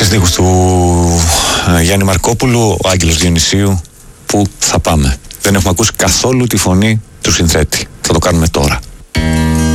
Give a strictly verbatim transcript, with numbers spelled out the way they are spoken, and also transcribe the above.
στίχους του ε, Γιάννη Μαρκόπουλου, ο Άγγελος Διονυσίου, που θα πάμε. Δεν έχουμε ακούσει καθόλου τη φωνή του συνθέτη. Θα το κάνουμε τώρα.